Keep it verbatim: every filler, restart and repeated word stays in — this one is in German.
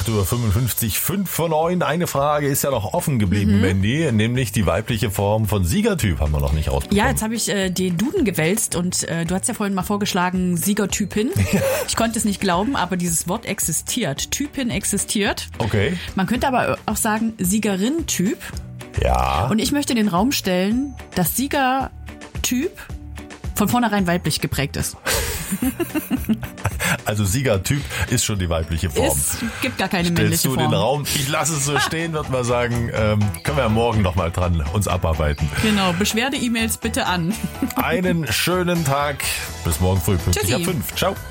acht Uhr fünfundfünfzig, fünf vor neun. Eine Frage ist ja noch offen geblieben, mhm. Mandy, nämlich die weibliche Form von Siegertyp haben wir noch nicht rausbekommen. Ja, jetzt habe ich äh, den Duden gewälzt und äh, du hast ja vorhin mal vorgeschlagen, Siegertypin. Ich konnte es nicht glauben, aber dieses Wort existiert. Typin existiert. Okay. Man könnte aber auch sagen Siegerin-Typ. Ja. Und ich möchte in den Raum stellen, dass Siegertyp von vornherein weiblich geprägt ist. Also Siegertyp ist schon die weibliche Form. Es gibt gar keine Stellst männliche du Form. Den Raum, ich lasse es so stehen, würde man sagen, ähm, können wir ja morgen noch mal dran uns abarbeiten. Genau, Beschwerde-E-Mails bitte an. Einen schönen Tag. Bis morgen früh, pünktlich ab fünf. Ciao.